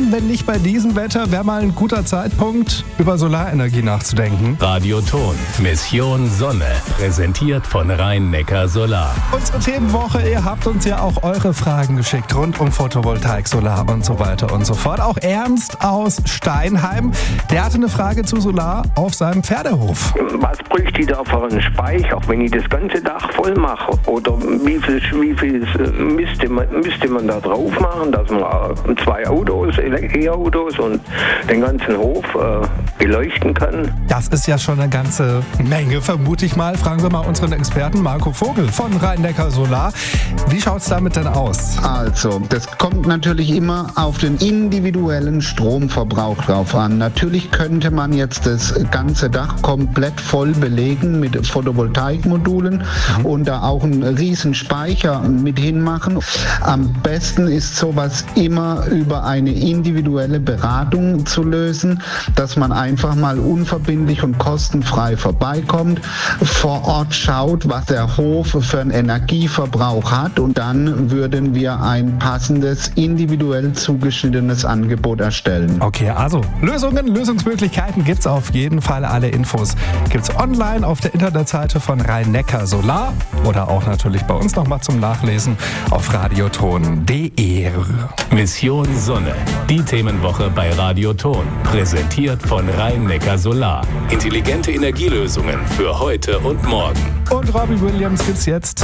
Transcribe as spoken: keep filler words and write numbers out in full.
wann, wenn nicht bei diesem Wetter, wäre mal ein guter Zeitpunkt, über Solarenergie nachzudenken? Radioton, Mission Sonne, präsentiert von Rhein-Neckar Solar. Unsere Themenwoche, ihr habt uns ja auch eure Fragen geschickt, rund um Photovoltaik, Solar und so weiter und so fort. Auch Ernst aus Steinheim, der hatte eine Frage zu Solar auf seinem Pferdehof. Was bräuchte ich da für einen Speicher, wenn ich das ganze Dach voll mache? Oder wie viel, wie viel müsste, man, müsste man da drauf machen, dass man zwei Autos, E-Autos und den ganzen Hof äh, beleuchten kann? Das ist ja schon eine ganze Menge, vermute ich mal. Fragen wir mal unseren Experten Marco Vogel von Rhein-Neckar Solar. Wie schaut es damit denn aus? Also, das kommt natürlich immer auf den individuellen Stromverbrauch drauf an. Natürlich könnte man jetzt das ganze Dach komplett voll belegen mit Photovoltaikmodulen mhm. und da auch einen riesen Speicher mit hinmachen. Am besten ist sowas immer über eine individuelle Beratung zu lösen, dass man einfach mal unverbindlich und kostenfrei vorbeikommt, vor Ort schaut, was der Hof für einen Energieverbrauch hat und dann würden wir ein passendes, individuell zugeschnittenes Angebot erstellen. Okay, also Lösungen, Lösungsmöglichkeiten gibt's auf jeden Fall. Alle Infos gibt's online auf der Internetseite von Rhein-Neckar Solar oder auch natürlich bei uns nochmal zum Nachlesen auf radioton punkt de. Mission Sonne, die Themenwoche bei Radioton, präsentiert von Rhein-Neckar Solar. Intelligente Energielösungen für heute und morgen. Und Robbie Williams gibt's jetzt.